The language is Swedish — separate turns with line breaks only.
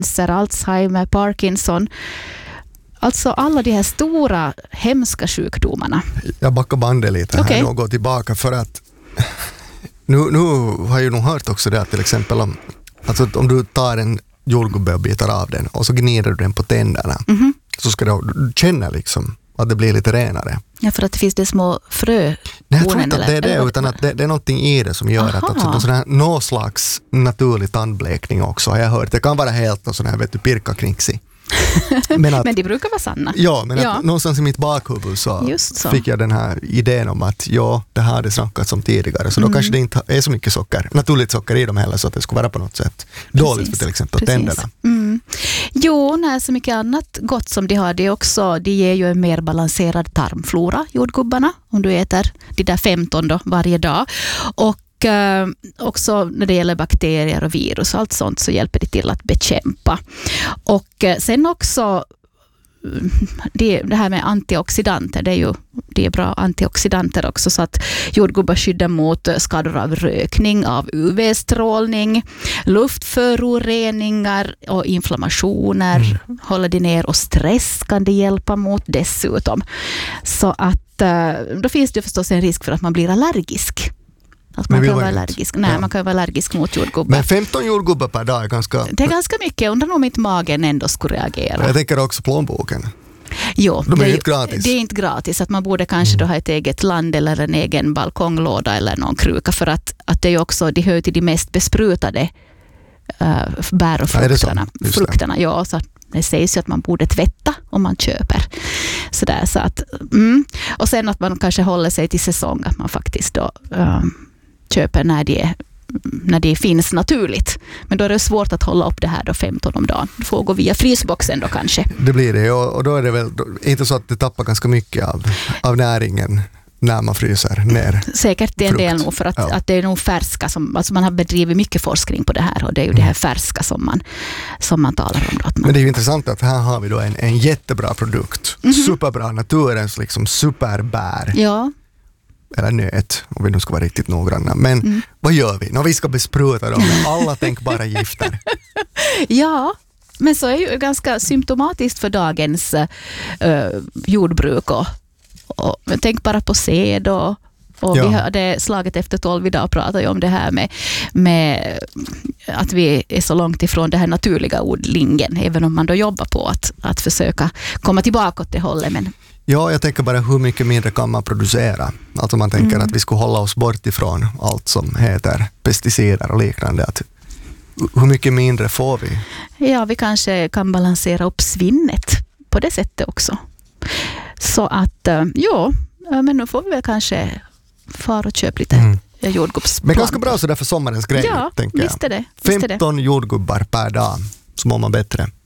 Alzheimer, Parkinson. Alltså alla de här stora hemska sjukdomarna.
Jag backar bandet lite här och går tillbaka för att nu har jag nog hört också det att till exempel om du tar en jordgubbe och bitar av den och så gnider du den på tänderna så ska du känna liksom att det blir lite renare.
Ja, för att det finns det små frö.
Nej, jag tror inte att det är det, utan att det är någonting i det som gör att någon slags naturlig tandblekning också har jag hört. Det kan vara helt och sån här, pirka kring sig.
Men de brukar vara sanna.
Ja, men att någonstans i mitt bakhuvud så fick jag den här idén om att det här hade snackats om tidigare, så då kanske det inte är så mycket naturligt socker i dem heller, så att det skulle vara på något sätt dåligt för till exempel tänderna.
Jo, så mycket annat gott som de har, det ger ju en mer balanserad tarmflora, jordgubbarna, om du äter de där 15 då, varje dag. Och också när det gäller bakterier och virus och allt sånt så hjälper det till att bekämpa. Och sen också det här med antioxidanter, det är bra antioxidanter också, så att jordgubbar skyddar mot skador av rökning, av UV-strålning, luftföroreningar och inflammationer, håller det ner, och stress kan det hjälpa mot dessutom. Så att då finns det förstås en risk för att man blir allergisk. Alltså man kan vara allergisk. Man kan vara allergisk mot jordgubbar.
Men 15 jordgubbar per dag är ganska...
Det är ganska mycket. Jag undrar om inte magen ändå skulle reagera.
Jag tänker också plånboken.
Jo,
de är inte gratis.
Det är inte gratis. Att man borde kanske då ha ett eget land eller en egen balkonglåda eller någon kruka, för att det är också, det hör till de mest besprutade bär och frukterna. Ja, så att det sägs ju att man borde tvätta om man köper. Sådär, så att, och sen att man kanske håller sig till säsong, att man faktiskt då köper när det finns naturligt. Men då är det svårt att hålla upp det här då 15 om dagen. Du får gå via frysboxen då kanske.
Det blir det, och då är det väl inte så att det tappar ganska mycket av näringen när man fryser ner.
Säkert en del nog, för att det är nog färska alltså man har bedrivit mycket forskning på det här, och det är ju det här färska som man talar om.
Men det är ju intressant att här har vi då en jättebra produkt. Superbra, naturens liksom superbär.
Ja.
Eller nöt, om vi nu ska vara riktigt noggranna. Men vad gör vi när vi ska bespruta dem med alla tänkbara gifter? Ja,
men så är ju ganska symptomatiskt för dagens jordbruk. Och tänk bara på sed och vi hade slaget efter 12 idag, pratade ju om det här med att vi är så långt ifrån det här naturliga odlingen, även om man då jobbar på att försöka komma tillbaka åt det hållet. Men
ja, jag tänker bara hur mycket mindre kan man producera. Alltså man tänker att vi skulle hålla oss bort ifrån allt som heter pesticider och liknande. Att hur mycket mindre får vi?
Ja, vi kanske kan balansera upp svinnet på det sättet också. Så att, men nu får vi väl kanske fara och köpa lite jordgubbsplantor.
Men ganska bra så där för sommarens grej, tänker jag.
Visst är det.
15 jordgubbar per dag, så mår man bättre.